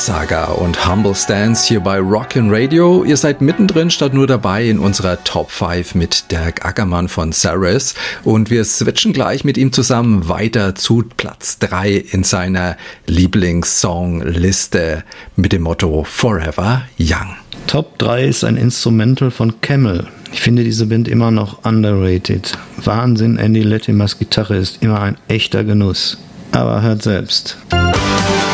Saga und Humble Stance hier bei Rockin' Radio. Ihr seid mittendrin statt nur dabei in unserer Top 5 mit Dirk Ackermann von Saris. Und wir switchen gleich mit ihm zusammen weiter zu Platz 3 in seiner Lieblingssongliste mit dem Motto Forever Young. Top 3 ist ein Instrumental von Camel. Ich finde diese Band immer noch underrated. Wahnsinn, Andy Latimers Gitarre ist immer ein echter Genuss. Aber hört selbst.